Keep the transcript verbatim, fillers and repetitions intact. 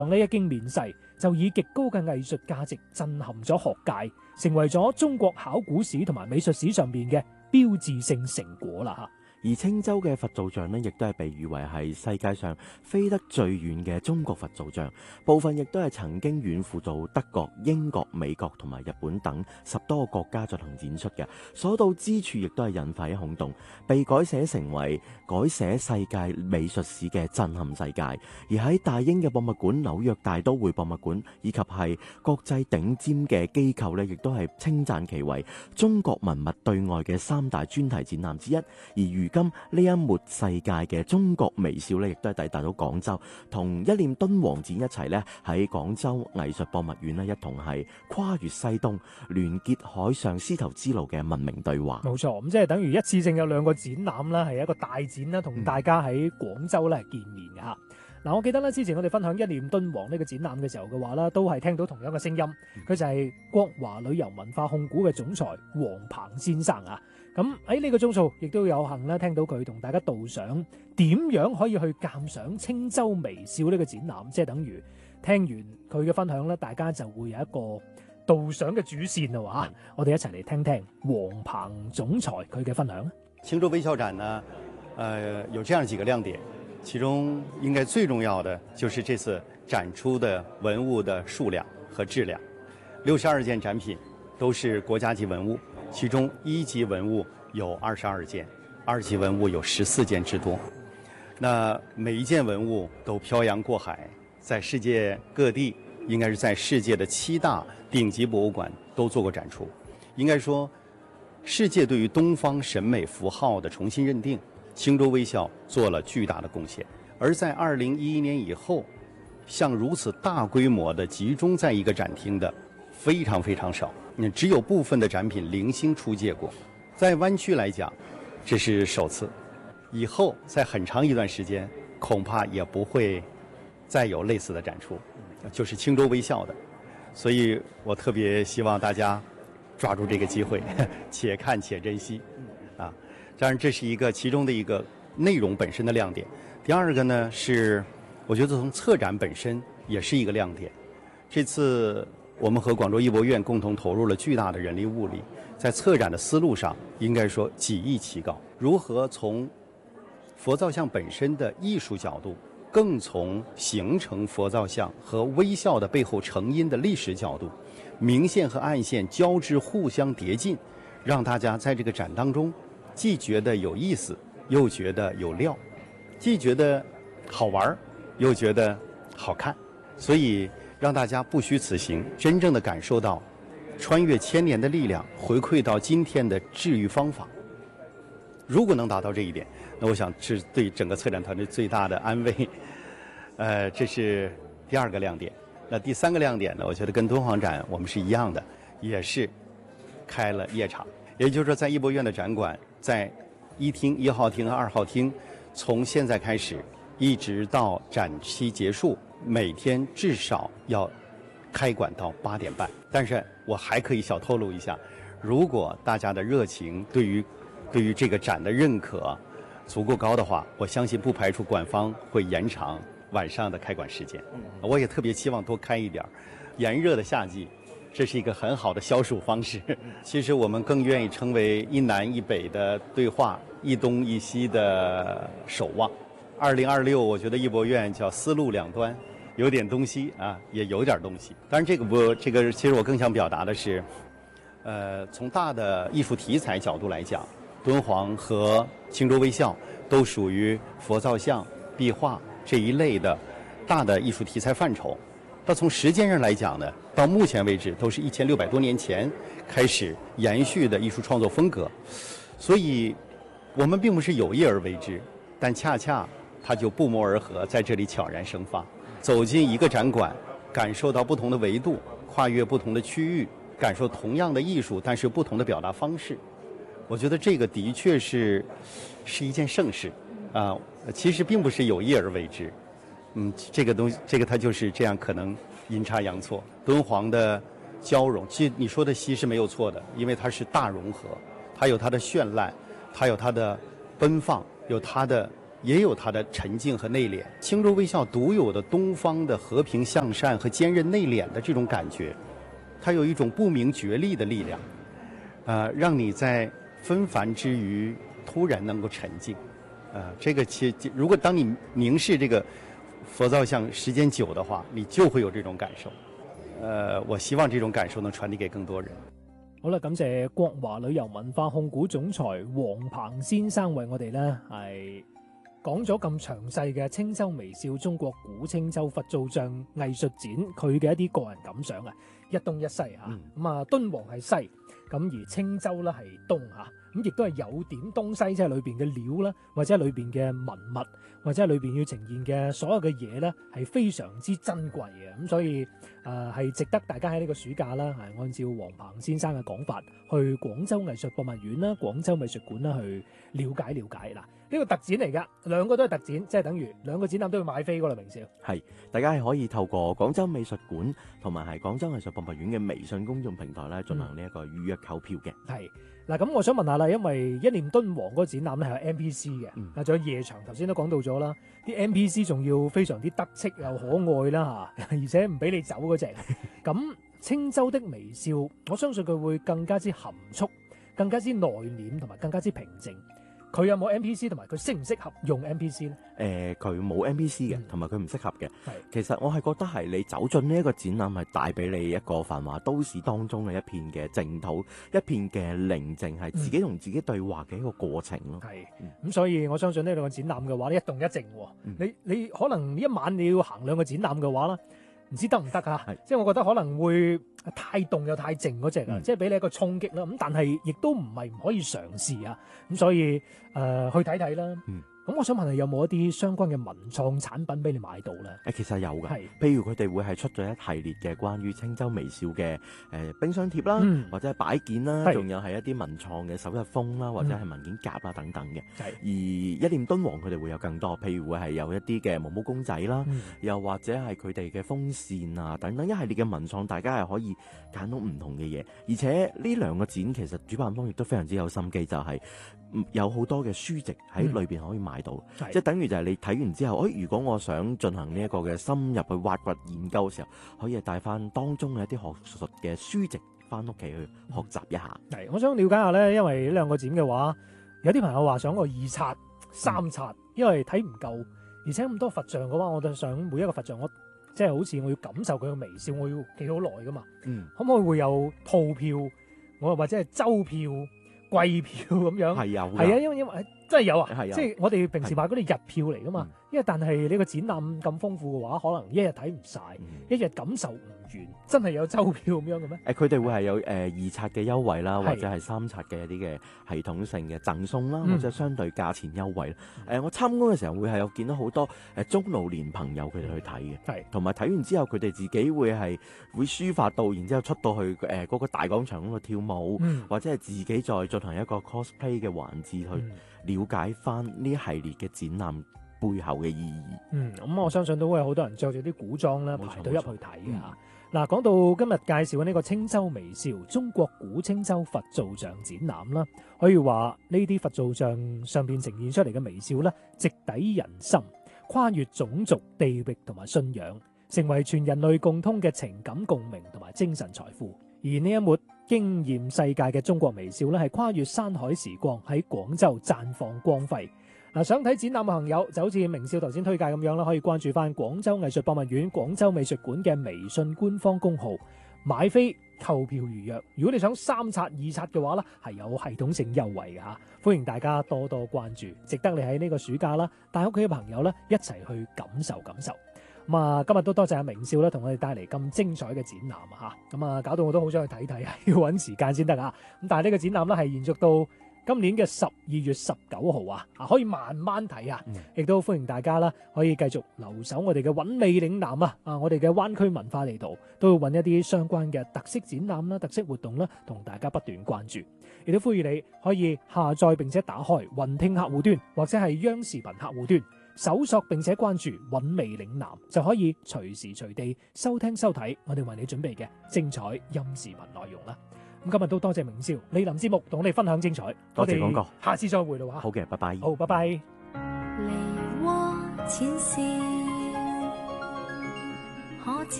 呢一經面世，就以極高嘅藝術價值震撼咗學界，成為咗中國考古史同埋美術史上面嘅標誌性成果啦。 而青州嘅佛造像呢，亦都係被譽為係世界上飛得最遠嘅中國佛造像，部分亦都係曾經遠赴到德國、英國、美國同埋日本等十多個國家進行展出嘅，所到之處亦都係引發一轟動，被改寫成為改寫世界美術史嘅震撼世界。而喺大英嘅博物館、紐約大都會博物館以及係國際頂尖嘅機構呢，亦都係稱讚其為中國文物對外嘅三大專題展覽之一。而如今呢一抹世界嘅中國微笑咧，亦都係抵達到廣州，同一念敦煌展一齊咧喺廣州藝術博物院咧一同係跨越西東，聯結海上絲綢之路嘅文明對話。 冇錯，咁即係等於一次性有兩個展覽啦，係一個大展啦，同大家喺廣州咧見面嘅嚇。嗱、嗯，我記得咧之前我哋分享一念敦煌呢個展覽嘅時候嘅話啦，都係聽到同樣嘅聲音，佢就係國華旅遊文化控股嘅總裁黃鵬先生啊。咁喺呢個鐘數，亦都有幸咧聽到佢同大家導賞點樣可以去鑑賞青州微笑呢個展覽，即係等於聽完佢嘅分享咧，大家就會有一個導賞嘅主線啦喎、嗯、我哋一齊嚟聽聽黃鵬總裁佢嘅分享。 青州微笑展呢，呃，有這樣幾個亮點，其中應該最重要的就是這次展出的文物的數量和質量，六十二件展品都是國家級文物。其中一級文物有二十二件，二級文物有十四件之多。那每一件文物都漂洋過海，在世界各地，應該是在世界的七大頂級博物館都做過展出。應該說，世界對於東方審美符號的重新認定，青州微笑做了巨大的貢獻。而在二零一一年以後，像如此大規模的集中在一個展廳的，非常非常少。只有部分的展品零星出借過，在灣區來講，這是首次。以後在很長一段時間，恐怕也不會再有類似的展出，就是青州微笑的。所以我特別希望大家抓住這個機會，且看且珍惜。啊，當然這是一個其中的一個內容本身的亮點。第二個呢，是我覺得從策展本身也是一個亮點。這次我們和廣州藝博院共同投入了巨大的人力物力，在策展的思路上，應該說幾易其高。如何從佛造像本身的藝術角度，更從形成佛造像和微笑的背後成因的歷史角度，明線和暗線交織互相疊進，讓大家在這個展當中，既覺得有意思，又覺得有料，既覺得好玩，又覺得好看，所以讓大家不虛此行，真正的感受到穿越千年的力量，回饋到今天的治癒方法。如果能達到這一點，那我想是對整個策展團隊最大的安慰。呃，這是第二個亮點。那第三個亮點呢，我覺得跟敦煌展我們是一樣的，也是開了夜場。也就是說，在藝博院的展館，在一廳、一號廳和二號廳，從現在開始一直到展期結束，每天至少要開館到八點半。但是我還可以小透露一下，如果大家的熱情對於對於這個展的認可足夠高的話，我相信不排除館方會延長晚上的開館時間。我也特別期望多開一點，炎熱的夏季，這是一個很好的消暑方式。其實我們更願意成為一南一北的對話，一東一西的守望。二零二六，我覺得藝博院叫絲路兩端，有點東西啊，也有點東西。當然，這個不，這個其實我更想表達的是，呃，從大的藝術題材角度來講，敦煌和青州微笑都屬於佛造像、壁畫這一類的大的藝術題材範疇。但從時間上來講呢，到目前為止都是一千六百多年前開始延續的藝術創作風格。所以，我們並不是有意而為之，但恰恰它就不謀而合，在這裡悄然生發。走進一個展館，感受到不同的維度，跨越不同的區域，感受同樣的藝術，但是不同的表達方式。我覺得這個的確是是一件盛事啊，其實並不是有意而為之。嗯，這個東西，這個它就是這樣，可能陰差陽錯。敦煌的交融，其實你說的稀是沒有錯的，因為它是大融合，它有它的絢爛，它有它的奔放，有它的也有它的沉靜和內斂。青州微笑獨有的東方的和平向善和堅韌內斂的這種感覺，它有一種不明覺厲的力量，呃，讓你在紛繁之餘突然能夠沉靜。呃，這個其實如果當你凝視這個佛造像時間久的話，你就會有這種感受。呃，我希望這種感受能傳遞給更多人。 好啦，感謝國華旅遊文化控股總裁黃鵬先生為我哋咧係講咗咁詳細嘅青州微笑中國古青州佛造像藝術展佢嘅一啲個人感想啊，一東一西嚇，咁啊敦煌係西，咁而青州咧係東嚇，咁亦都係有點東西，即係裏邊嘅料啦，或者係裏邊嘅文物，或者係裏邊要呈現嘅所有嘅嘢咧，係非常之珍貴嘅，咁所以誒係、呃、值得大家喺呢個暑假啦，係按照黃鵬先生嘅講法，去廣州藝術博物院啦、廣州美術館啦去了解了解嗱。呢個特展嚟㗎，兩個都係特展，即係等於兩個展覽都要買飛㗎啦，明少。係， 大家係可以透過廣州美術館同埋係廣州藝術博物院嘅微信公眾平台咧進行呢一個預約購票嘅。 係嗱，咁我想問下啦，因為一念敦煌嗰個展覽咧係有 N P C 嘅， 嗯， 仲有夜場，頭先都講到咗啦，啲 N P C 仲要非常之得戚又可愛啦嚇，而且唔俾你走嗰隻。咁青州的微笑，我相信佢會更加之含蓄，更加之內斂同埋更加之平靜。佢有冇 N P C 同埋佢適唔適合用 N P C 咧？誒、 呃，佢冇 N P C 嘅，同埋佢唔適合嘅。 係， 其實我係覺得係你走進呢一個展覽係帶俾你一個繁華都市當中嘅一片嘅淨土，一片嘅寧靜，係自己同自己對話嘅一個過程咯。 係、嗯，咁、嗯、所以我相信呢兩個展覽嘅話咧，一動一靜喎、嗯。你你可能一晚你要行兩個展覽嘅話啦。唔知得唔得啊？即係我覺得可能會太動又太靜嗰隻啊，即係俾你一個衝擊啦。咁但係亦都唔係唔可以嘗試啊。咁所以誒、呃、去睇睇啦。嗯。咁我想問下有冇一啲相關嘅文創產品俾你買到咧？誒，其實有嘅。係。譬如佢哋會係出咗一系列嘅關於青州微笑嘅誒、呃、冰箱貼啦、嗯，或者係擺件啦，仲有係一啲文創嘅首日封啦，或者係文件夾啦等等嘅。係、嗯。而一念敦煌佢哋會有更多，譬如會係有一啲嘅毛毛公仔啦、嗯，又或者係佢哋嘅風扇啊等等一系列嘅文創，大家係可以揀到唔同嘅嘢。而且呢兩個展其實主辦方亦都非常之有心機，就係、是。有好多嘅書籍喺裏邊可以買到，嗯、即係等於就係你睇完之後，誒，如果我想進行呢一個嘅深入去挖掘研究嘅時候，可以帶翻當中嘅一啲學術嘅書籍翻屋企去學習一下。係、嗯，我想了解下咧，因為呢兩個展嘅話，有啲朋友話想我二刷、三刷、嗯，因為睇唔夠，而且咁多佛像嘅話，我就想每一個佛像我即係好似我要感受佢嘅微笑，我要企好耐噶嘛。嗯，可唔可以會有套票，我或者係周票？貴票咁樣係有，係啊，因為因為真係有啊，即係我哋平時買嗰啲日票嚟噶嘛。因為但係你個展覽咁豐富嘅話，可能一日睇唔晒，一日感受唔完，真係有周票咁樣嘅咩？誒，佢哋會係有誒、呃、二刷嘅優惠啦，或者係三刷嘅一啲嘅系統性嘅贈送啦，或者相對價錢優惠啦。誒、嗯呃，我參觀嘅時候會係有見到好多誒中老年朋友佢哋去睇嘅，係同埋睇完之後佢哋自己會係會抒發到，然之後出到去誒嗰、呃那個大廣場嗰度跳舞，嗯、或者係自己再進行一個 cosplay 嘅環節去了解翻呢一系列嘅展覽背後嘅意義。嗯，咁我相信都會有好多人着住啲古裝咧排隊入去睇嘅嚇。嗱、嗯，講到今日介紹嘅呢個青州微笑中國古青州佛造像展覽啦，可以話呢啲佛造像上邊呈現出嚟嘅微笑咧，直抵人心，跨越種族、地域同埋信仰，成為全人類共通嘅情感共鳴同埋精神財富。而呢一抹驚豔世界嘅中國微笑咧，係跨越山海時光喺廣州綻放光輝。嗱，想睇展覽嘅朋友就好似明少頭先推介咁樣啦，可以關注翻廣州藝術博物院、廣州美術館嘅微信官方公號買飛購票預約。如果你想三刷二刷嘅話咧，係有系統性優惠嘅嚇，歡迎大家多多關注，值得你喺呢個暑假啦帶屋企嘅朋友咧一齊去感受感受。咁啊，今日都多謝阿明少啦，同我哋帶嚟咁精彩嘅展覽啊嚇，咁啊搞到我都好想去睇睇啊，要揾時間先得啊。咁但係呢個展覽咧係延續到今年嘅十二月十九號啊，可以慢慢睇啊，亦、嗯、都歡迎大家啦，可以繼續留守我哋嘅韻味嶺南啊，啊，我哋嘅灣區文化地圖都會揾一啲相關嘅特色展覽啦、特色活動啦，同大家不斷關注。亦都呼籲你可以下載並且打開雲聽客戶端或者係央視頻客戶端，搜索並且關注韻味嶺南，就可以隨時隨地收聽收睇我哋為你準備嘅精彩音視頻內容啦。咁今日都多謝明少蒞臨節目同我哋分享精彩，多謝廣告，下次再會啦。好嘅，拜拜。好，拜拜。 前事。